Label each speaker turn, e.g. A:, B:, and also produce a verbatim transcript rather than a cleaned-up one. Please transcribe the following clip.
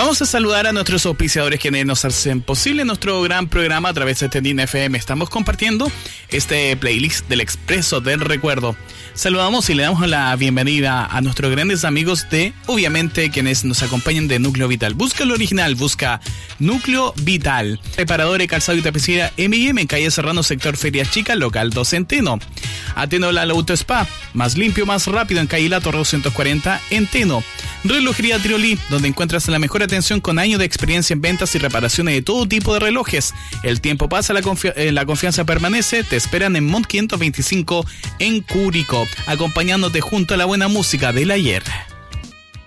A: Vamos a saludar a nuestros auspiciadores quienes nos hacen posible nuestro gran programa a través de Tendín F M. Estamos compartiendo este playlist del Expreso del Recuerdo. Saludamos y le damos la bienvenida a nuestros grandes amigos de, obviamente, quienes nos acompañan de Núcleo Vital. Busca lo original, busca Núcleo Vital. Reparador de calzado y tapicería M y M en calle Serrano, sector Feria Chica, local dos en Teno. Ateno Lala Auto Spa, más limpio, más rápido en calle La Torre doscientos cuarenta en Teno. Relojería Triolí, donde encuentras la mejor atención con años de experiencia en ventas y reparaciones de todo tipo de relojes. El tiempo pasa, la, confi- eh, la confianza permanece. Te esperan en Mont quinientos veinticinco en Curicó, acompañándote junto a la buena música del ayer.